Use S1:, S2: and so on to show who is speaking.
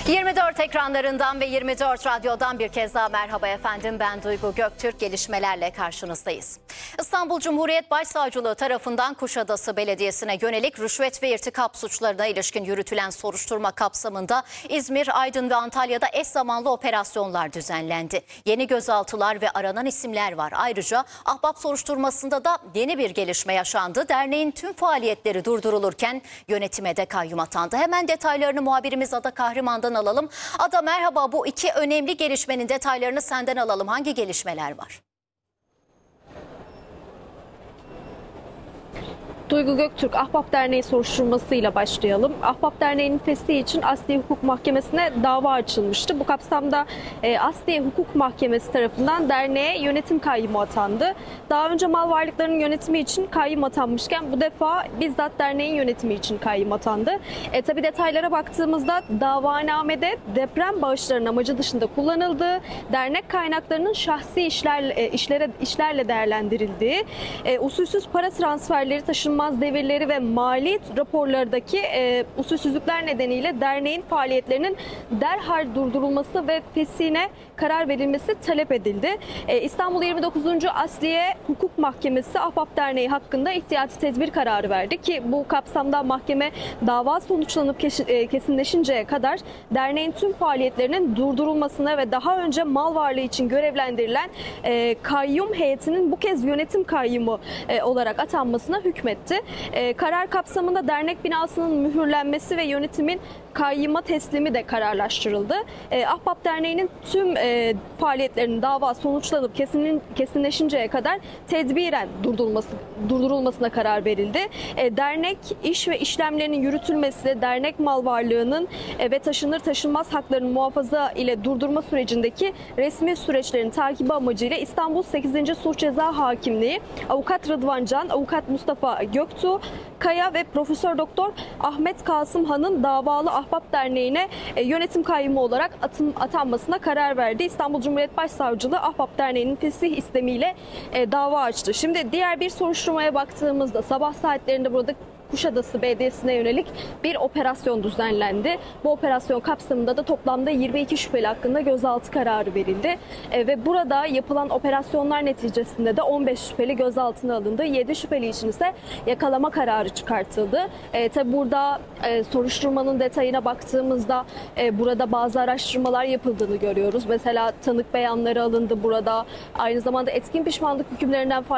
S1: 24 ekranlarından ve 24 radyodan bir kez daha merhaba efendim. Ben Duygu Göktürk, gelişmelerle karşınızdayız. İstanbul Cumhuriyet Başsavcılığı tarafından Kuşadası Belediyesi'ne yönelik rüşvet ve irtikap suçlarına ilişkin yürütülen soruşturma kapsamında İzmir, Aydın ve Antalya'da eş zamanlı operasyonlar düzenlendi. Yeni gözaltılar ve aranan isimler var. Ayrıca Ahbap soruşturmasında da yeni bir gelişme yaşandı. Derneğin tüm faaliyetleri durdurulurken yönetime de kayyum atandı. Hemen detaylarını muhabirimiz Ada Kahraman'dan alalım. Ada merhaba, bu iki önemli gelişmenin detaylarını senden alalım. Hangi gelişmeler var?
S2: Duygu Göktürk, Ahbap Derneği soruşturmasıyla başlayalım. Ahbap Derneği'nin fesih için Asliye Hukuk Mahkemesi'ne dava açılmıştı. Bu kapsamda Asliye Hukuk Mahkemesi tarafından derneğe yönetim kayyumu atandı. Daha önce mal varlıklarının yönetimi için kayyum atanmışken bu defa bizzat derneğin yönetimi için kayyum atandı. Tabi detaylara baktığımızda davanamede deprem bağışlarının amacı dışında kullanıldığı, dernek kaynaklarının şahsi işlerle değerlendirildiği, usulsüz para transferleri, taşınmaz devirleri ve mali raporlardaki usulsüzlükler nedeniyle derneğin faaliyetlerinin derhal durdurulması ve fesihine karar verilmesi talep edildi. İstanbul 29. Asliye Hukuk Mahkemesi Ahbap Derneği hakkında ihtiyati tedbir kararı verdi ki bu kapsamda mahkeme dava sonuçlanıp kesinleşinceye kadar derneğin tüm faaliyetlerinin durdurulmasına ve daha önce mal varlığı için görevlendirilen kayyum heyetinin bu kez yönetim kayyumu olarak atanmasına hükmetti. Karar kapsamında dernek binasının mühürlenmesi ve yönetimin kayyıma teslimi de kararlaştırıldı. Ahbap Derneği'nin tüm faaliyetlerinin dava sonuçlanıp kesinleşinceye kadar tedbiren durdurulmasına karar verildi. Dernek iş ve işlemlerinin yürütülmesi, dernek mal varlığının ve taşınır taşınmaz haklarının muhafaza ile durdurma sürecindeki resmi süreçlerin takibi amacıyla İstanbul 8. Sulh Ceza Hakimliği, Avukat Rıdvan Can, Avukat Mustafa Göktuğ Kaya ve Profesör Doktor Ahmet Kasım Han'ın davalı Ahbap Derneği'ne yönetim kayyumu olarak atanmasına karar verdi. İstanbul Cumhuriyet Başsavcılığı Ahbap Derneği'nin fesih istemiyle dava açtı. Şimdi diğer bir soruşturmaya baktığımızda sabah saatlerinde burada Kuşadası Belediyesi'ne yönelik bir operasyon düzenlendi. Bu operasyon kapsamında da toplamda 22 şüpheli hakkında gözaltı kararı verildi. Ve burada yapılan operasyonlar neticesinde de 15 şüpheli gözaltına alındı. 7 şüpheli için ise yakalama kararı çıkartıldı. Tabi burada soruşturmanın detayına baktığımızda burada bazı araştırmalar yapıldığını görüyoruz. Mesela tanık beyanları alındı burada. Aynı zamanda etkin pişmanlık hükümlerinden